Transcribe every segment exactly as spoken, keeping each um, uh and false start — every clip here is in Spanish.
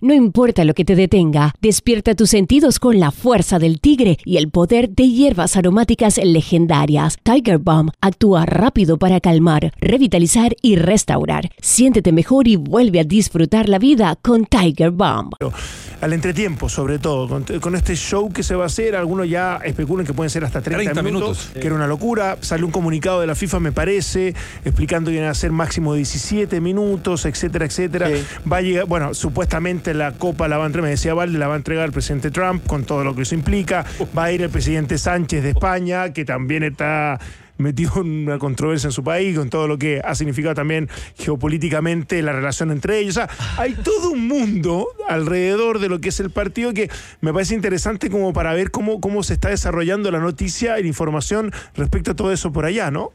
No importa lo que te detenga, despierta tus sentidos con la fuerza del tigre y el poder de hierbas aromáticas legendarias. Tiger Balm actúa rápido para calmar, revitalizar y restaurar. Siéntete mejor y vuelve a disfrutar la vida con Tiger Balm. Al entretiempo, sobre todo, con, con este show que se va a hacer, algunos ya especulan que pueden ser hasta treinta, treinta minutos, minutos, que era una locura. Salió un comunicado de la FIFA, me parece, explicando que iban a ser máximo diecisiete minutos, etcétera, etcétera. Sí. Va a llegar, bueno, supuestamente la Copa la va a entregar, me decía Valde, la va a entregar el presidente Trump, con todo lo que eso implica. Va a ir el presidente Sánchez de España, que también está metido en una controversia en su país, con todo lo que ha significado también geopolíticamente la relación entre ellos. O sea, hay todo un mundo alrededor de lo que es el partido que me parece interesante como para ver cómo, cómo se está desarrollando la noticia y la información respecto a todo eso por allá, ¿no?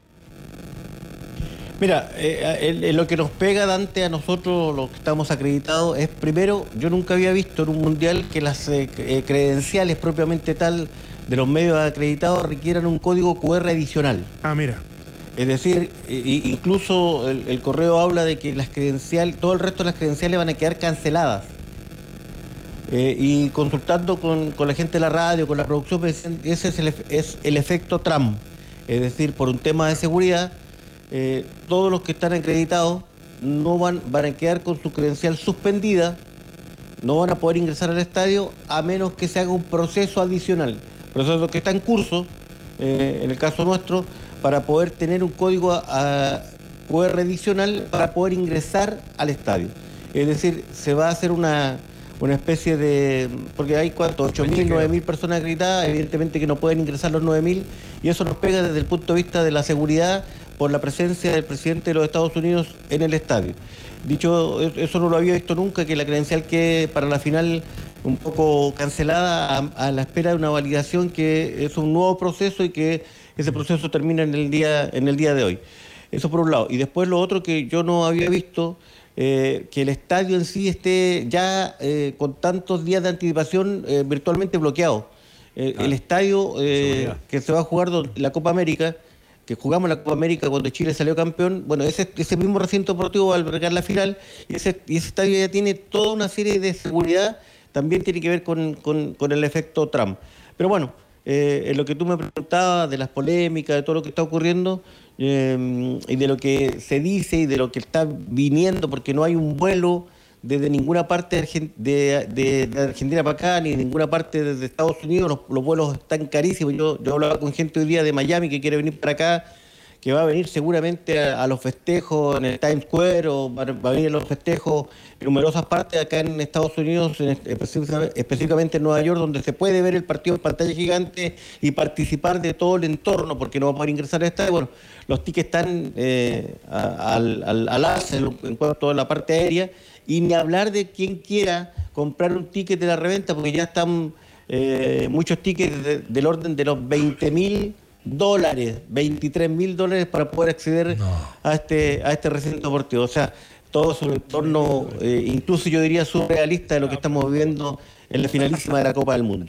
Mira, eh, eh, lo que nos pega, Dante, a nosotros, los que estamos acreditados, es primero, yo nunca había visto en un mundial que las eh, credenciales propiamente tal de los medios acreditados requieran un código cu erre adicional. Ah, mira. Es decir, incluso el, el correo habla de que las credenciales, todo el resto de las credenciales van a quedar canceladas. Eh, y consultando con, con la gente de la radio, con la producción, ese es el, es el efecto Trump. Es decir, por un tema de seguridad, eh, todos los que están acreditados no van, van a quedar con su credencial suspendida, no van a poder ingresar al estadio a menos que se haga un proceso adicional. Proceso que está en curso, eh, en el caso nuestro, para poder tener un código a, a cu erre adicional para poder ingresar al estadio. Es decir, se va a hacer una, una especie de... porque hay ¿cuánto? ocho mil, nueve mil personas acreditadas, evidentemente que no pueden ingresar los nueve mil, y eso nos pega desde el punto de vista de la seguridad por la presencia del presidente de los Estados Unidos en el estadio. Dicho, eso no lo había visto nunca, que la credencial quede para la final un poco cancelada a, a la espera de una validación que es un nuevo proceso y que ese proceso termina en el día, en el día de hoy. Eso por un lado. Y después lo otro que yo no había visto, eh, que el estadio en sí esté ya eh, con tantos días de anticipación eh, virtualmente bloqueado. Eh, ah, el estadio eh, que se va a jugar la Copa América, que jugamos la Copa América cuando Chile salió campeón, bueno, ese, ese mismo recinto deportivo va a albergar la final, y ese, y ese estadio ya tiene toda una serie de seguridad, también tiene que ver con, con, con el efecto Trump. Pero bueno, eh, en lo que tú me preguntabas de las polémicas, de todo lo que está ocurriendo, eh, y de lo que se dice y de lo que está viniendo, porque no hay un vuelo desde ninguna parte de, de, de Argentina para acá, ni de ninguna parte desde Estados Unidos, los, los vuelos están carísimos. Yo, yo hablaba con gente hoy día de Miami que quiere venir para acá, que va a venir seguramente a, a los festejos en el Times Square, o va a venir a los festejos en numerosas partes acá en Estados Unidos, en, específicamente en Nueva York, donde se puede ver el partido en pantalla gigante y participar de todo el entorno, porque no va a poder ingresar a esta. Bueno, los tickets están eh, a, al, al, al alza en cuanto a la parte aérea, y ni hablar de quien quiera comprar un ticket de la reventa, porque ya están eh, muchos tickets de, del orden de los veinte mil dólares, veintitrés mil dólares para poder acceder no. a este a este recinto deportivo. O sea, todo es un entorno, eh, incluso yo diría surrealista, de lo que estamos viviendo en la finalísima de la Copa del Mundo.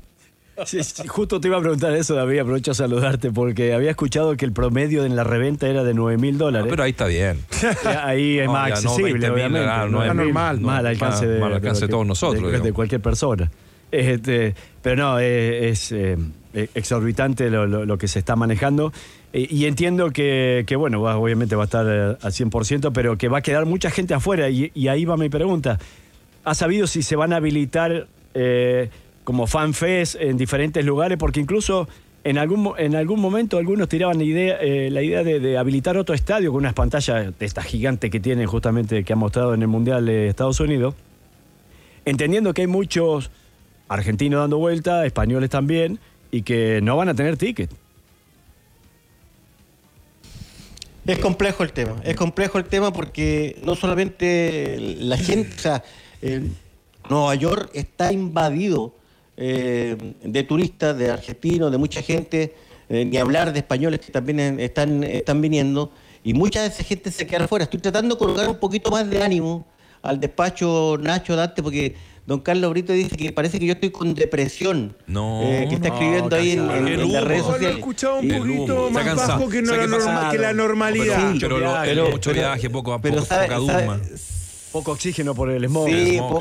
Sí, sí, justo te iba a preguntar eso, David, aprovecho a saludarte, porque había escuchado que el promedio en la reventa era de nueve mil dólares. No, pero ahí está bien. Ahí es no, más accesible, no, obviamente. No, no es normal, no, más al alcance de, mal alcance de, de todos nosotros. De, de cualquier persona. Este, pero no, es, es eh, exorbitante lo, lo, lo que se está manejando. Eh, y entiendo que, que, bueno, va, obviamente va a estar eh, al cien por ciento, pero que va a quedar mucha gente afuera. Y, y ahí va mi pregunta. ¿Has sabido si se van a habilitar eh, como fanfest en diferentes lugares? Porque incluso en algún, en algún momento algunos tiraban la idea, eh, la idea de, de habilitar otro estadio con unas pantallas de esta gigante que tienen justamente, que han mostrado en el Mundial de Estados Unidos, entendiendo que hay muchos argentinos dando vuelta, españoles también, y que no van a tener ticket. Es complejo el tema, es complejo el tema porque no solamente la gente, o sea, eh, Nueva York está invadido eh, de turistas, de argentinos, de mucha gente, eh, ni hablar de españoles que también están, están viniendo, y mucha de esa gente se queda afuera. Estoy tratando de colocar un poquito más de ánimo al despacho Nacho Dante, porque don Carlos Brito dice que parece que yo estoy con depresión. No, eh, que está escribiendo no, ahí en, en, en las redes sociales. Lo he escuchado un y, poquito más cansa, bajo que, no la norma, que la normalidad. Pero, pero, pero, pero mucho viaje, poco, pero poco, sabe, poca duma. Poco oxígeno por el smog. Sí, el smog.